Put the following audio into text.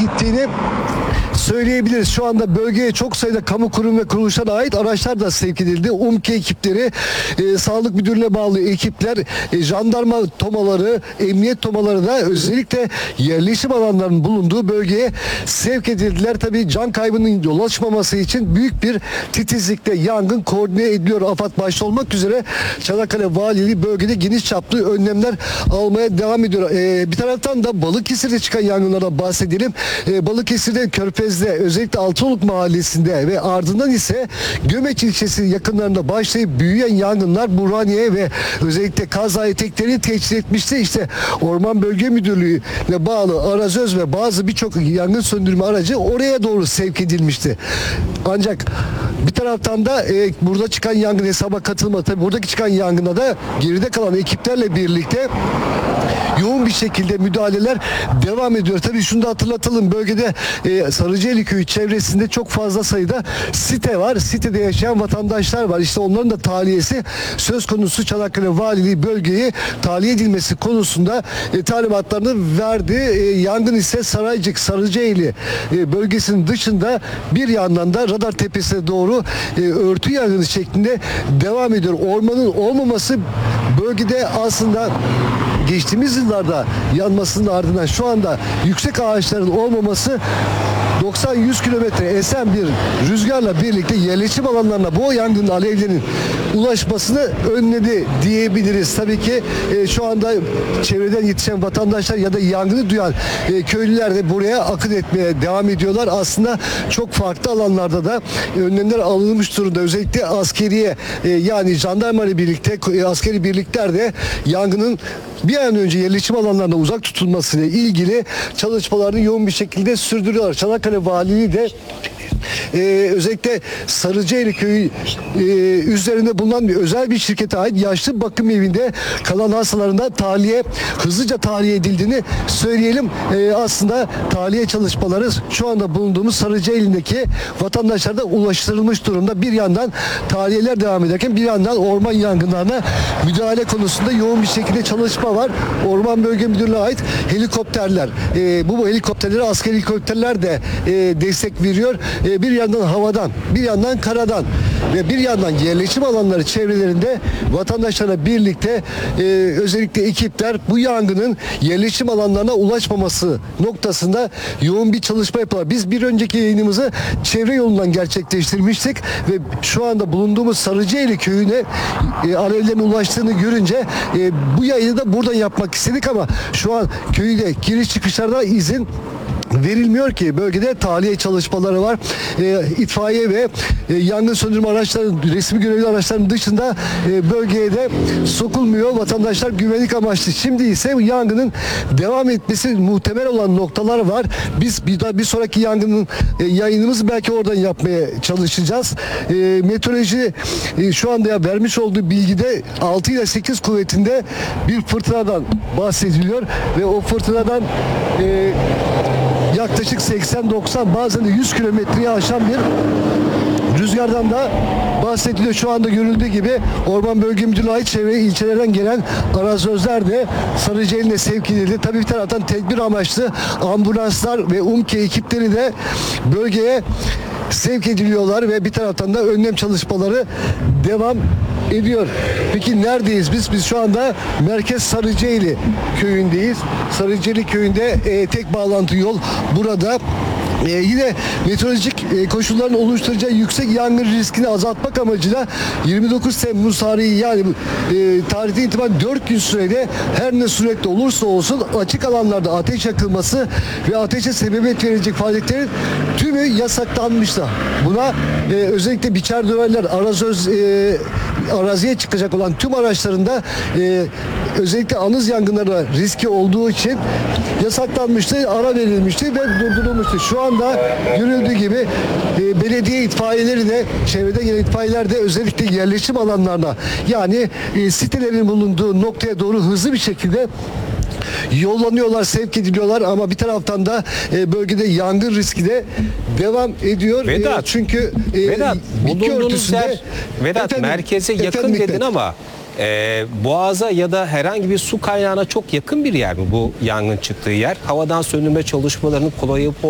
gittiğini söyleyebiliriz. Şu anda bölgeye çok sayıda kamu kurum ve kuruluşlara ait araçlar da sevk edildi. UMKE ekipleri, Sağlık Müdürlüğü'ne bağlı ekipler, jandarma tomaları, emniyet tomaları da özellikle yerleşim alanlarının bulunduğu bölgeye sevk edildiler. Tabii can kaybının yol açmaması için büyük bir titizlikle yangın koordine ediliyor. AFAD başta olmak üzere Çanakkale Valiliği bölgede geniş çaplı önlemler almaya devam ediyor. Bir taraftan da Balıkesir'de çıkan yangınlardan bahsedelim. Balıkesir'de Körfez'de özellikle Altınoluk Mahallesi'nde ve ardından ise Gömeç ilçesi yakınlarında başlayıp büyüyen yangınlar Burhaniye ve özellikle Kaz eteklerini tehdit etmişti. İşte Orman Bölge Müdürlüğü'ne bağlı Arazöz ve bazı birçok yangın söndürme aracı oraya doğru sevk edilmişti. Ancak bir taraftan da burada çıkan yangın hesaba katılmadı. Tabii buradaki çıkan yangına da geride kalan ekiplerle birlikte yoğun bir şekilde müdahaleler devam ediyor. Tabii şunu da hatırlatalım. Bölgede Sarıcıeli Köyü çevresinde çok fazla sayıda site var. Sitede yaşayan vatandaşlar var. İşte onların da tahliyesi söz konusu. Çanakkale Valiliği bölgeyi tahliye edilmesi konusunda talimatlarını verdi. Yangın ise Saraycık, Sarıcıeli bölgesinin dışında bir yandan da Radar Tepesi'ne doğru örtü yangını şeklinde devam ediyor. Ormanın olmaması bölgede aslında geçtiğimiz yıllarda yanmasının ardından şu anda yüksek ağaçların olmaması 90-100 kilometre esen bir rüzgarla birlikte yerleşim alanlarına bu yangın alevlerinin ulaşmasını önledi diyebiliriz. Tabii ki şu anda çevreden yetişen vatandaşlar ya da yangını duyan köylüler de buraya akın etmeye devam ediyorlar. Aslında çok farklı alanlarda da önlemler alınmış durumda. Özellikle askeriye yani jandarma ile birlikte askeri birlikler de yangının bir an önce yerleşim alanlarına uzak tutulmasıyla ilgili çalışmalarını yoğun bir şekilde sürdürüyorlar. Çanakkale Valiliği de özellikle Sarıcıeli Köyü üzerinde bulunan bir özel bir şirkete ait yaşlı bakım evinde kalan hastalarında hızlıca tahliye edildiğini söyleyelim. Aslında tahliye çalışmaları şu anda bulunduğumuz Sarıcıeli'ndeki vatandaşlara da ulaştırılmış durumda. Bir yandan tahliyeler devam ederken bir yandan orman yangınlarına müdahale konusunda yoğun bir şekilde çalışma var. Orman Bölge Müdürlüğü'ne ait helikopterler. Bu helikopterlere askeri helikopterler de destek veriyor. Bir yandan havadan, bir yandan karadan ve bir yandan yerleşim alanları çevrelerinde vatandaşlarla birlikte özellikle ekipler bu yangının yerleşim alanlarına ulaşmaması noktasında yoğun bir çalışma yapıyorlar. Biz bir önceki yayınımızı çevre yolundan gerçekleştirmiştik ve şu anda bulunduğumuz Sarıcıeli köyüne alevlerin ulaştığını görünce bu yayını da buradan yapmak istedik ama şu an köyde giriş çıkışlarda izin verilmiyor ki. Bölgede tahliye çalışmaları var. İtfaiye ve yangın söndürme araçları, resmi görevli araçların dışında bölgeye de sokulmuyor. Vatandaşlar güvenlik amaçlı. Şimdi ise yangının devam etmesi muhtemel olan noktalar var. Biz bir sonraki yangının yayınımızı belki oradan yapmaya çalışacağız. Meteoroloji şu anda vermiş olduğu bilgide 6 ile 8 kuvvetinde bir fırtınadan bahsediliyor ve o fırtınadan yaklaşık 80-90 bazen de 100 kilometreyi aşan bir rüzgardan da bahsediliyor. Şu anda görüldüğü gibi Orman Bölge Müdürlüğü'ne ait çevre ilçelerden gelen arazözler de Sarıcıeli'ne sevk edildi. Tabii bir taraftan tedbir amaçlı ambulanslar ve UMKE ekipleri de bölgeye sevk ediliyorlar ve bir taraftan da önlem çalışmaları devam ediyor. Peki neredeyiz biz? Biz şu anda Merkez Sarıcıeli köyündeyiz. Sarıcıeli köyünde tek bağlantı yol burada. Yine meteorolojik koşulların oluşturacağı yüksek yangın riskini azaltmak amacıyla 29 Temmuz tarihi yani tarihten itibaren 4 gün sürede her ne surette olursa olsun açık alanlarda ateş yakılması ve ateşe sebebiyet verecek faaliyetlerin tümü yasaklanmıştı. Buna özellikle biçer döverler, araziye çıkacak olan tüm araçlarında özellikle anız yangınları riski olduğu için yasaklanmıştı, ara verilmişti ve durdurulmuştu. Şu anda görüldüğü gibi belediye itfaiyeleri de çevrede gelen itfaiyeler de özellikle yerleşim alanlarına yani sitelerin bulunduğu noktaya doğru hızlı bir şekilde yollanıyorlar, sevk ediliyorlar ama bir taraftan da bölgede yangın riski de devam ediyor. Vedat, çünkü bitki örtüsünde Vedat merkeze yakın dedin ama Boğaza ya da herhangi bir su kaynağına çok yakın bir yer mi bu yangın çıktığı yer? Havadan söndürme çalışmalarının kolay